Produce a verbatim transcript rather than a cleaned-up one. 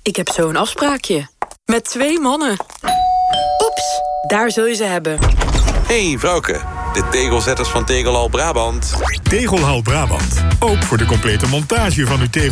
Ik heb zo'n afspraakje. Met twee mannen. Oeps, daar zul je ze hebben. Hey vrouwke, de tegelzetters van Tegelhal Brabant. Tegelhal Brabant. Ook voor de complete montage van uw tegel.